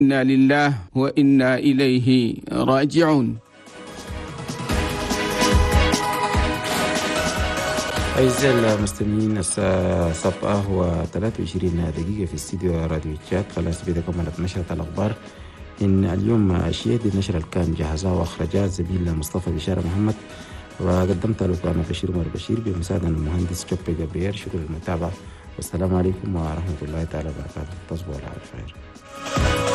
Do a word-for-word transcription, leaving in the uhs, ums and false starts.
إنا لله وإنا إليه راجعون. أعزائي المستمعين، الساعة سبعة وثلاثة وعشرين دقيقة في استديو راديو تشات. خلاص بدأ كملت نشرة الأخبار. إن اليوم أشياء دي نشرة اللي كان جهزها وأخرجها زميل مصطفى بشارة محمد، وقدمتها لأخواننا بشير مر بشير بمساعدة المهندس شوبي جابريير. شكرا للمتابعة والسلام عليكم ورحمة الله تعالى وبركاته. تصبحوا على خير.